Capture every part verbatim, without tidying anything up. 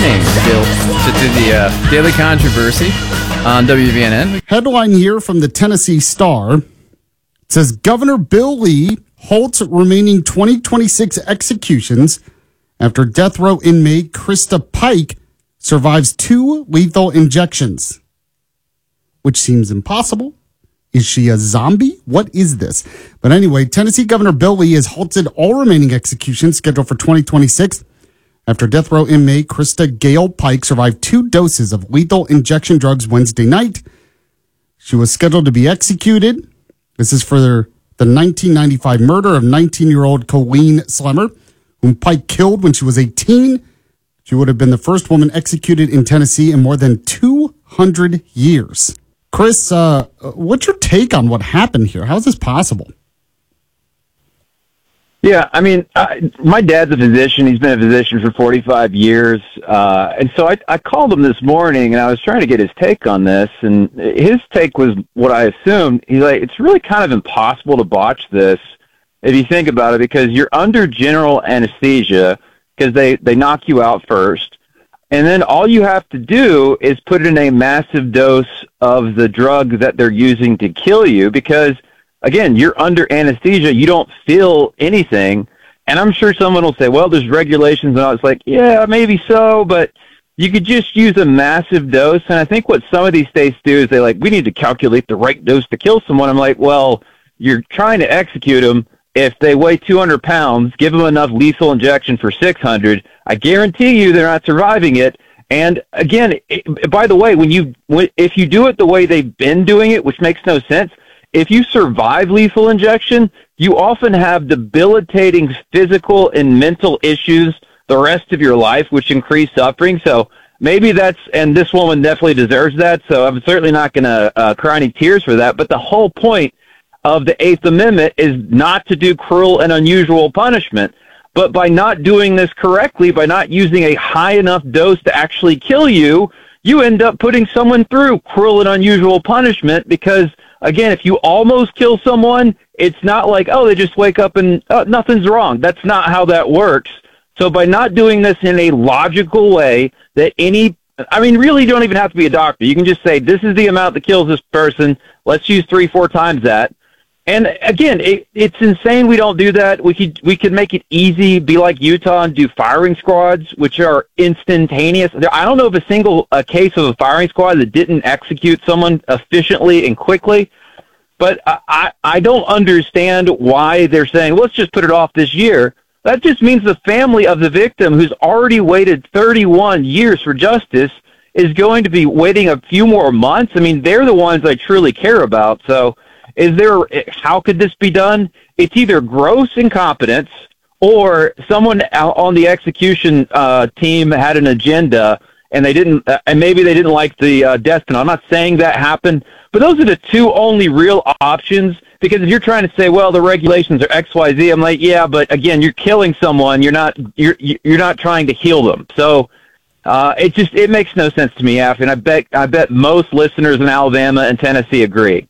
morning, Bill, to do the uh, Daily Controversy on W V N N. Headline here from the Tennessee Star. It says Governor Bill Lee halts remaining twenty twenty-six executions after death row inmate Krista Pike survives two lethal injections. Which seems impossible. Is she a zombie? What is this? But anyway, Tennessee Governor Bill Lee has halted all remaining executions scheduled for twenty twenty-six after death row inmate Krista Gale Pike survived two doses of lethal injection drugs Wednesday night. She was scheduled to be executed. This is for the nineteen ninety-five murder of nineteen-year-old Colleen Slemmer, whom Pike killed when she was eighteen. She would have been the first woman executed in Tennessee in more than two hundred years. Chris, uh, what's your take on what happened here? How is this possible? Yeah, I mean, I, my dad's a physician. He's been a physician for forty-five years. Uh, and so I, I called him this morning, and I was trying to get his take on this. And his take was what I assumed. He's like, it's really kind of impossible to botch this if you think about it, because you're under general anesthesia because they, they knock you out first. And then all you have to do is put in a massive dose of the drug that they're using to kill you because, again, you're under anesthesia. You don't feel anything. And I'm sure someone will say, well, there's regulations. And I was like, yeah, maybe so, but you could just use a massive dose. And I think what some of these states do is they like, we need to calculate the right dose to kill someone. I'm like, well, you're trying to execute them. If they weigh two hundred pounds, give them enough lethal injection for six hundred. I guarantee you they're not surviving it. And again, it, by the way, when you if you do it the way they've been doing it, which makes no sense, if you survive lethal injection, you often have debilitating physical and mental issues the rest of your life, which increase suffering. So maybe that's, and this woman definitely deserves that. So I'm certainly not going to uh, cry any tears for that. But the whole point of the Eighth Amendment is not to do cruel and unusual punishment. But by not doing this correctly, by not using a high enough dose to actually kill you, you end up putting someone through cruel and unusual punishment because, again, if you almost kill someone, it's not like, oh, they just wake up and oh, nothing's wrong. That's not how that works. So by not doing this in a logical way that any, I mean, really, you don't even have to be a doctor. You can just say, this is the amount that kills this person. Let's use three, four times that. And again, it, it's insane we don't do that. We could we could make it easy, be like Utah and do firing squads, which are instantaneous. I don't know of a single uh, case of a firing squad that didn't execute someone efficiently and quickly. But I, I don't understand why they're saying, let's just put it off this year. That just means the family of the victim, who's already waited thirty-one years for justice, is going to be waiting a few more months. I mean, they're the ones I truly care about. So is there, how could this be done? It's either gross incompetence or someone on the execution uh, team had an agenda and they didn't, uh, and maybe they didn't like the uh, death penalty. I'm not saying that happened, but those are the two only real options. Because if you're trying to say, well, the regulations are X, Y, Z, I'm like, yeah, but again, you're killing someone. You're not, you're, you're not trying to heal them. So uh, it just, it makes no sense to me, Af, and I bet, I bet most listeners in Alabama and Tennessee agree.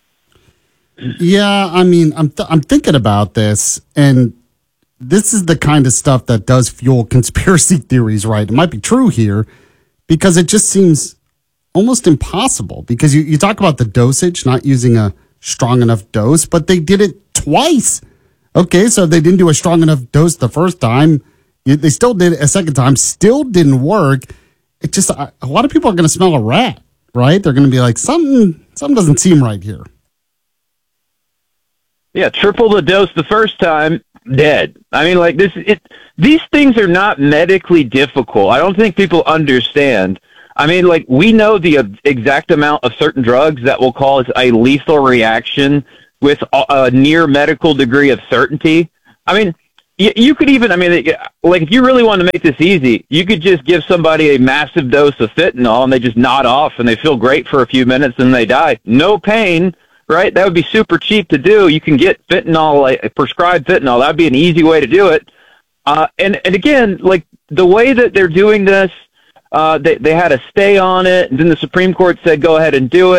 Yeah, I mean, I'm th- I'm thinking about this, and this is the kind of stuff that does fuel conspiracy theories, right? It might be true here, because it just seems almost impossible. Because you, you talk about the dosage, not using a strong enough dose, but they did it twice. Okay, so they didn't do a strong enough dose the first time. They still did it a second time, still didn't work. It just, a lot of people are going to smell a rat, right? They're going to be like, something, something doesn't seem right here. Yeah, triple the dose the first time, dead. I mean, like this, it, these things are not medically difficult. I don't think people understand. I mean, like we know the exact amount of certain drugs that will cause a lethal reaction with a, a near medical degree of certainty. I mean, you, you could even, I mean, like if you really want to make this easy, you could just give somebody a massive dose of fentanyl and they just nod off and they feel great for a few minutes and they die. No pain. Right? That would be super cheap to do. You can get fentanyl, like prescribed fentanyl. That would be an easy way to do it. Uh, and, and again, like the way that they're doing this, uh, they, they had a stay on it, and then the Supreme Court said, go ahead and do it.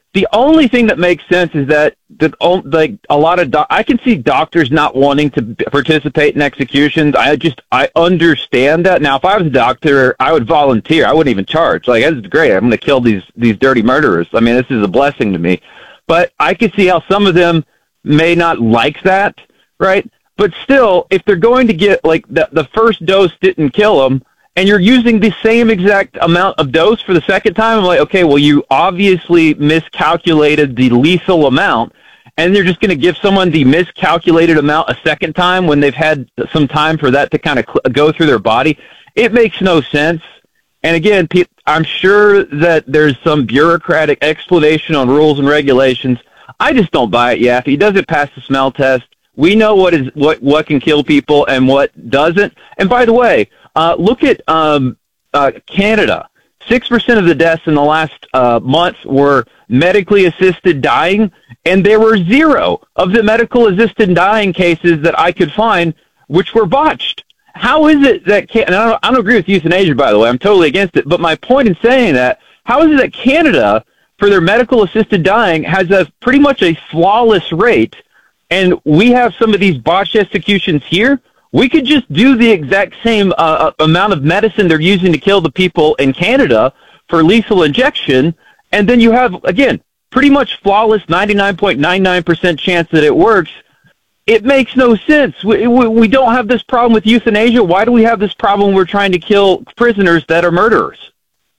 the only thing that makes sense is that the like a lot of doc- I can see doctors not wanting to participate in executions. I just I understand that. Now, if I was a doctor, I would volunteer. I wouldn't even charge. Like, this is great. I'm going to kill these these dirty murderers. I mean, this is a blessing to me. But I can see how some of them may not like that, right? But still, if they're going to get like the the first dose didn't kill them, and you're using the same exact amount of dose for the second time, I'm like, okay, well, you obviously miscalculated the lethal amount, and they're just going to give someone the miscalculated amount a second time when they've had some time for that to kind of cl- go through their body. It makes no sense. And again, pe- I'm sure that there's some bureaucratic explanation on rules and regulations. I just don't buy it, Yaffe. He doesn't pass the smell test. We know what is what, what can kill people and what doesn't. And by the way, Uh, look at um, uh, Canada. Six percent of the deaths in the last uh, month were medically assisted dying, and there were zero of the medical assisted dying cases that I could find which were botched. How is it that Can- and I don't, I don't agree with euthanasia, by the way. I'm totally against it. But my point in saying that, how is it that Canada, for their medical assisted dying, has a pretty much a flawless rate, and we have some of these botched executions here? We could just do the exact same uh, amount of medicine they're using to kill the people in Canada for lethal injection, and then you have, again, pretty much flawless ninety-nine point nine nine percent chance that it works. It makes no sense. We, we, we don't have this problem with euthanasia. Why do we have this problem when we're trying to kill prisoners that are murderers?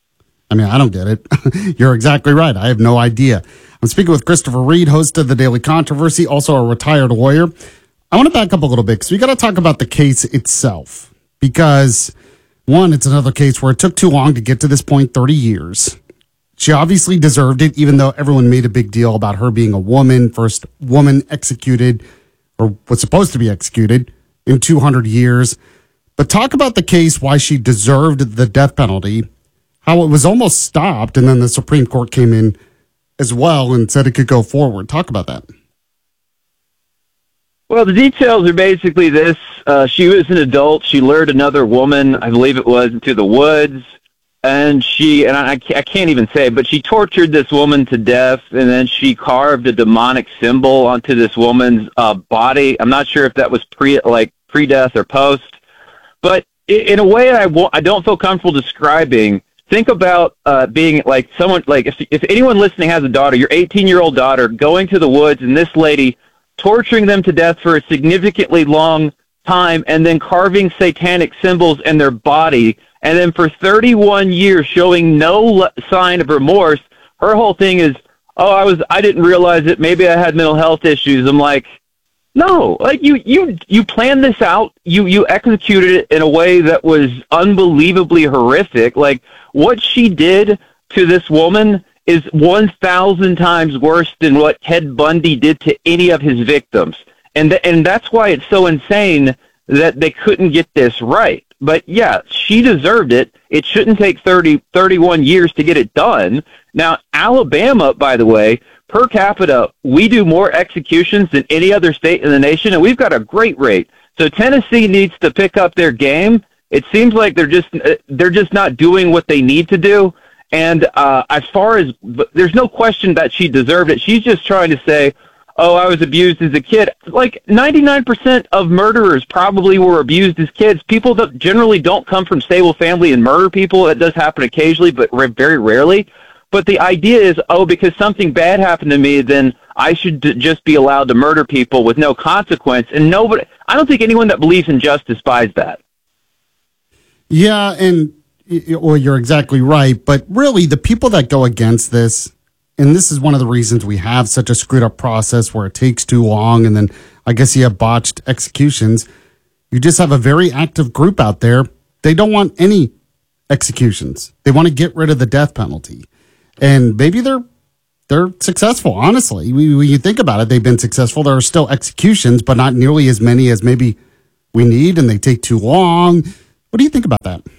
I mean, I don't get it. You're exactly right. I have no idea. I'm speaking with Christopher Reed, host of The Daily Controversy, also a retired lawyer. I want to back up a little bit because we got to talk about the case itself. Because, one, it's another case where it took too long to get to this point, thirty years. She obviously deserved it, even though everyone made a big deal about her being a woman, first woman executed, or was supposed to be executed, in two hundred years. But talk about the case, why she deserved the death penalty, how it was almost stopped, and then the Supreme Court came in as well and said it could go forward. Talk about that. Well, the details are basically this. Uh, she was an adult. She lured another woman, I believe it was, into the woods. And she, and I, I can't even say, but she tortured this woman to death, and then she carved a demonic symbol onto this woman's uh, body. I'm not sure if that was pre, like pre-death or post. But in a way I, w- I don't feel comfortable describing. Think about uh, being like someone, like if, if anyone listening has a daughter, your eighteen-year-old daughter going to the woods, and this lady torturing them to death for a significantly long time, and then carving satanic symbols in their body, and then for thirty-one years showing no sign of remorse. Her whole thing is, oh, I was, I didn't realize it. Maybe I had mental health issues. I'm like, no, like you, you, you planned this out. You, you executed it in a way that was unbelievably horrific. Like, what she did to this woman is one thousand times worse than what Ted Bundy did to any of his victims. And th- and that's why it's so insane that they couldn't get this right. But yeah, she deserved it. It shouldn't take thirty, thirty-one years to get it done. Now, Alabama, by the way, per capita, we do more executions than any other state in the nation, and we've got a great rate. So Tennessee needs to pick up their game. It seems like they're just they're just not doing what they need to do. And uh, as far as, there's no question that she deserved it. She's just trying to say, oh, I was abused as a kid. Like, ninety-nine percent of murderers probably were abused as kids. People that generally don't come from stable family and murder people. That does happen occasionally, but very rarely. But the idea is, oh, because something bad happened to me, then I should d- just be allowed to murder people with no consequence. And nobody, I don't think anyone that believes in justice buys that. Yeah, and well, you're exactly right. But really, the people that go against this, and this is one of the reasons we have such a screwed up process where it takes too long, and then I guess you have botched executions. You just have a very active group out there. They don't want any executions. They want to get rid of the death penalty. And maybe they're they're successful, honestly. When you think about it, they've been successful. There are still executions, but not nearly as many as maybe we need, and they take too long. What do you think about that?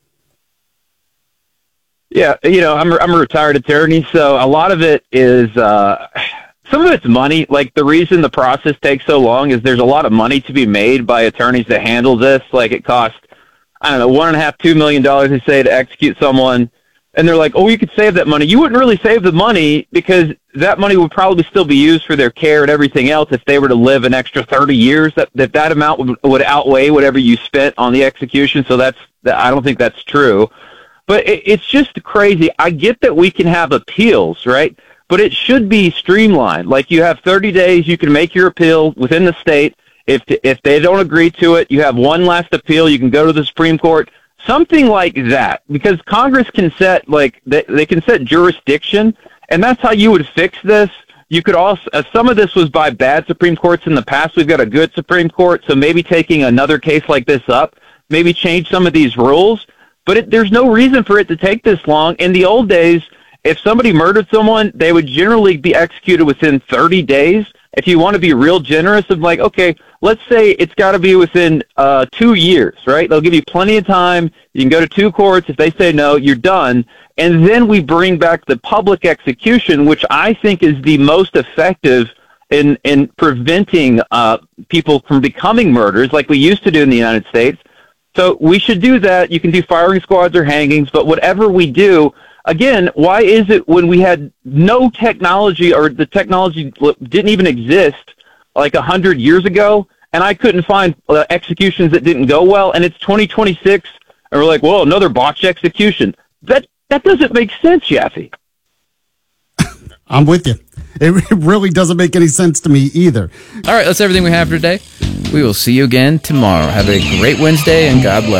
Yeah, you know, I'm I'm a retired attorney, so a lot of it is uh, some of it's money. Like, the reason the process takes so long is there's a lot of money to be made by attorneys that handle this. Like, it costs, I don't know, one and a half, two million dollars, they say, to execute someone. and they're like, oh, you could save that money. You wouldn't really save the money because that money would probably still be used for their care and everything else if they were to live an extra thirty years. That that, that amount would, would outweigh whatever you spent on the execution. So that's I don't think that's true. But it, it's just crazy. I get that we can have appeals, right? But it should be streamlined. Like you have thirty days, you can make your appeal within the state. If if they don't agree to it, you have one last appeal. You can go to the Supreme Court. Something like that, because Congress can set like they, they can set jurisdiction, and that's how you would fix this. You could also uh, some of this was by bad Supreme Courts in the past. We've got a good Supreme Court, so maybe taking another case like this up, maybe change some of these rules. But it, there's no reason for it to take this long. In the old days, if somebody murdered someone, they would generally be executed within thirty days. If you want to be real generous, of like, okay, let's say it's got to be within uh, two years, right? They'll give you plenty of time. You can go to two courts. If they say no, you're done. And then we bring back the public execution, which I think is the most effective in, in preventing uh, people from becoming murderers like we used to do in the United States. So we should do that. You can do firing squads or hangings, but whatever we do, again, why is it when we had no technology or the technology didn't even exist like a hundred years ago, and I couldn't find uh, executions that didn't go well, and it's twenty twenty-six, and we're like, whoa, another botched execution. That that doesn't make sense, Jaffe. I'm with you. It really doesn't make any sense to me either. All right, that's everything we have for today. We will see you again tomorrow. Have a great Wednesday, and God bless.